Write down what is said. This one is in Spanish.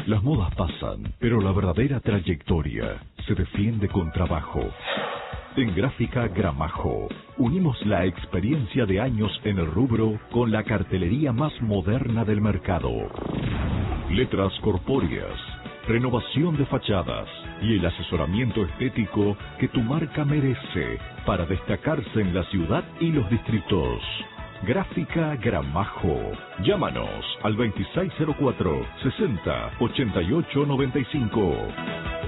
Las modas pasan, pero la verdadera trayectoria se defiende con trabajo. En Gráfica Gramajo, unimos la experiencia de años en el rubro con la cartelería más moderna del mercado. Letras corpóreas, renovación de fachadas y el asesoramiento estético que tu marca merece para destacarse en la ciudad y los distritos. Gráfica Gramajo. Llámanos al 2604 60 88 95.